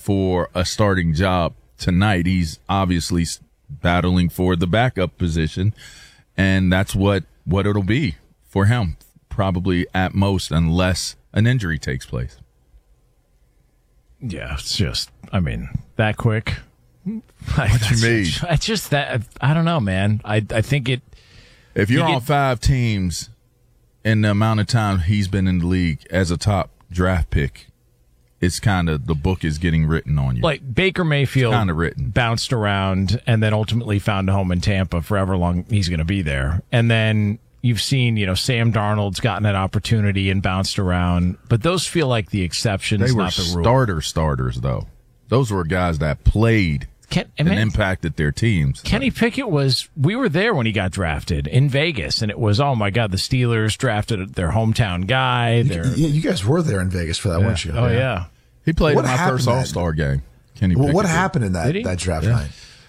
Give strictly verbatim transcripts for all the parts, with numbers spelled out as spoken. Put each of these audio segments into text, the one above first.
for a starting job tonight. He's obviously battling for the backup position, and that's what, what it'll be for him, probably at most, unless an injury takes place. Yeah, it's just, I mean, that quick. What you mean? It's just that, I don't know, man. I I think it. If you're you on get, five teams in the amount of time he's been in the league as a top draft pick, it's kind of, the book is getting written on you. Like Baker Mayfield kind of written. Bounced around and then ultimately found a home in Tampa for however long he's going to be there. And then you've seen, you know, Sam Darnold's gotten that opportunity and bounced around. But those feel like the exceptions, they were not the rule. starter starters, though. Those were guys that played Ken, and man, impacted their teams. Kenny Pickett was, we were there when he got drafted in Vegas, and it was, oh my God, the Steelers drafted their hometown guy. Their, you, you guys were there in Vegas for that, yeah. weren't you? Oh, yeah. yeah. He played What in my first happened All-Star game. Kenny Well, Pickett what did. happened in that, that draft Yeah. night?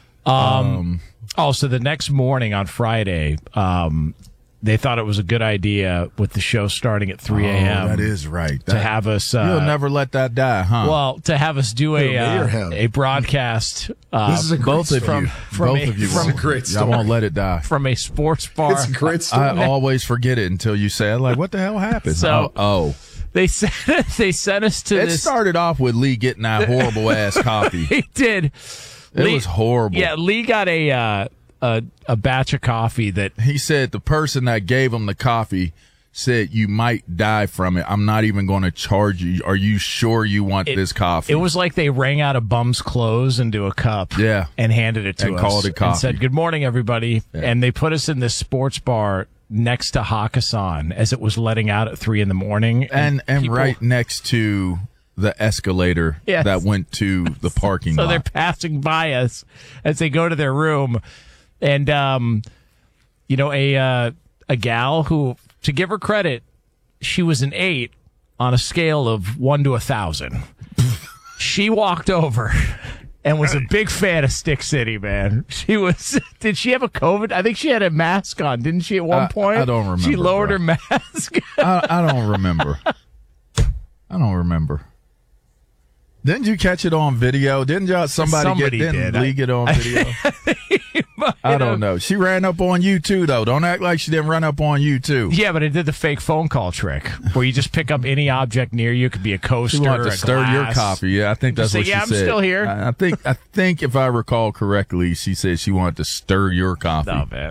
Um, Um, oh, so the next morning on Friday, um, they thought it was a good idea with the show starting at three a.m. Oh, that is right. to That- have us. Uh, You'll never let that die, huh? Well, to have us do a Who, me or uh, him? a broadcast. Uh, This is a great both of story. you. From both a- of you. from- won't. a great Y'all story. won't let it die. from a sports bar. It's a great story. I always forget it until you say it. Like, what the hell happened? So- oh, oh. They sent they sent us to It this. started off with Lee getting that horrible ass coffee. He did. It Lee- was horrible. Yeah, Lee got a uh, a a batch of coffee that He said the person that gave him the coffee said, you might die from it. I'm not even going to charge you. Are you sure you want It- this coffee? it was like they rang out a bum's clothes into a cup. Yeah. and handed it to And us called it and coffee. said, "Good morning, everybody." Yeah. And they put us in this sports bar next to Hakkasan as it was letting out at three in the morning, and and people- right next to the escalator Yes. that went to the parking So lot. they're passing by us as they go to their room, and um, you know, a uh, a gal who, to give her credit, she was an eight on a scale of one to a thousand. She walked over and was a big fan of Stick City, man. She was. Did she have a COVID? I think she had a mask on, didn't she? At one I- point, I don't remember, She lowered bro. her mask. I, I don't remember. I don't remember. Didn't you catch it on video? Didn't y'all somebody, Somebody get didn't did. Lee get on video? I don't know. She ran up on you too, though. Don't act like she didn't run up on you too. Yeah, but it did the fake phone call trick where you just pick up any object near you. It could be a coaster, She wanted a to stir your glass. coffee. Yeah, I think that's Just say, what she "Yeah, I'm said. still here." I, I think I think if I recall correctly, she said she wanted to stir your coffee. Oh man,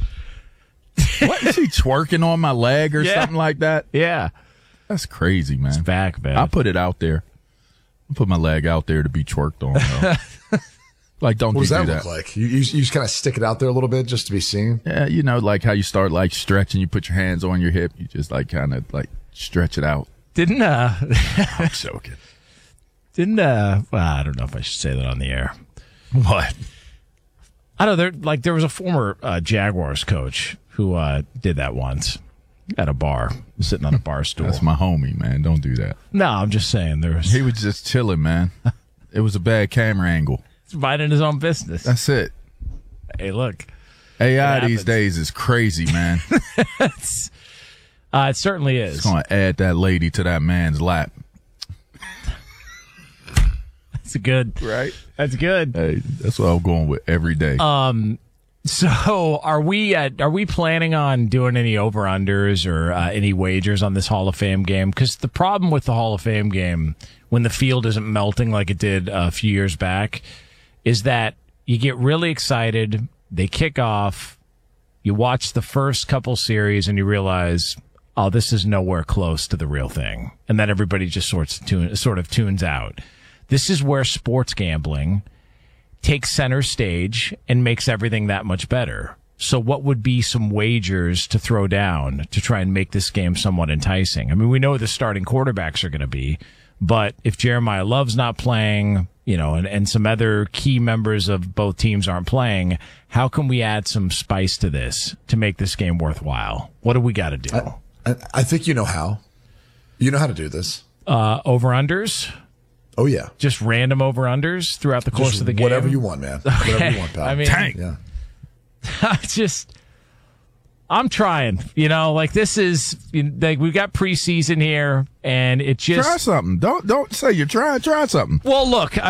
What is she twerking on my leg or Yeah. something like that? yeah, That's crazy, man. back, man. I put it out there. I put my leg out there to be twerked on. Though. Like, don't What you does that do look that? like? You, you, you just kind of stick it out there a little bit just to be seen? Yeah, you know, like how you start like stretching. You put your hands on your hip. You just like kind of like stretch it out. didn't uh, I'm joking. didn't uh, well, I don't know if I should say that on the air. What? I don't know. There, like, there was a former uh, Jaguars coach who uh, did that once at a bar, sitting on a bar stool. That's my homie, man. Don't do that. no, I'm just saying there was He was just chilling, man. It was a bad camera angle. he's minding his own business. That's it. Hey, look, A I It these happens. days is crazy, man. uh, it certainly is. It's going to add that lady to that man's lap. That's good. Right? That's good. Hey, that's what I'm going with every day. Um, so are we uh, are we planning on doing any over unders or uh, any wagers on this Hall of Fame game? Because the problem with the Hall of Fame game, when the field isn't melting like it did a few years back, is that you get really excited. They kick off. You watch the first couple series and you realize, oh, this is nowhere close to the real thing, and then everybody just sorts tune, sort of tunes out. This is where sports gambling takes center stage and makes everything that much better. So what would be some wagers to throw down to try and make this game somewhat enticing? I mean, we know the starting quarterbacks are going to be, but if Jeremiah Love's not playing, you know, and, and some other key members of both teams aren't playing, how can we add some spice to this to make this game worthwhile? What do we got to do? I, I, I think you know how. You know how to do this. Uh, over-unders? Oh, yeah. Just random over-unders throughout the course Just of the game? whatever you want, man. Whatever you want, pal. I mean, Tank. Yeah. I just, I'm trying, you know, like this is, like we've got preseason here and it just. Try something. Don't don't say you're trying. Try something. Well, look,